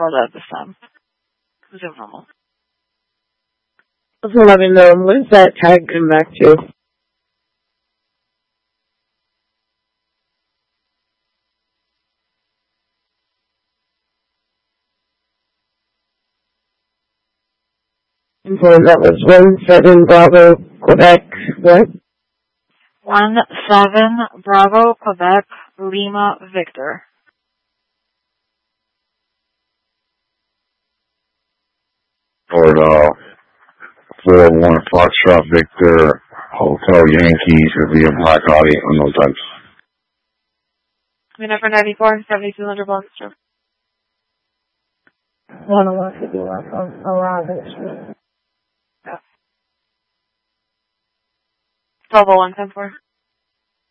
for that this time. It was normal. So let me know, when's that tag come back to? That was 17 Bravo, Quebec, what? 17 Bravo, Quebec, Lima, Victor. Florida, 4-1 Foxtrot Victor, Hotel Yankees, would be a Black Audi on those types. I mean, for 94, 7200 blocks. One of us to do around it. Yeah. 1201, 10-4.